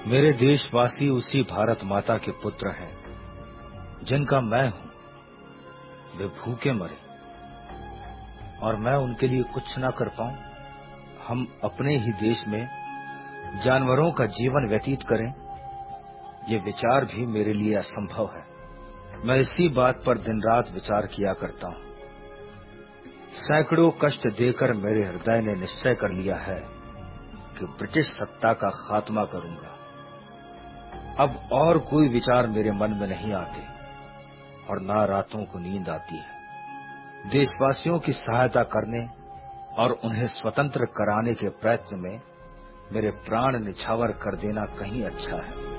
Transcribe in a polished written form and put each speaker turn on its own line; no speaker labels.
मेरे देशवासी उसी भारत माता के पुत्र हैं जिनका मैं हूं। वे भूखे मरे और मैं उनके लिए कुछ ना कर पाऊं। हम अपने ही देश में जानवरों का जीवन व्यतीत करें, ये विचार भी मेरे लिए असंभव है। मैं इसी बात पर दिन रात विचार किया करता हूं। सैकड़ों कष्ट देकर मेरे हृदय ने निश्चय कर लिया है कि ब्रिटिश सत्ता का खात्मा करूंगा। अब और कोई विचार मेरे मन में नहीं आते और ना रातों को नींद आती है। देशवासियों की सहायता करने और उन्हें स्वतंत्र कराने के प्रयत्न में मेरे प्राण निछावर कर देना कहीं अच्छा है।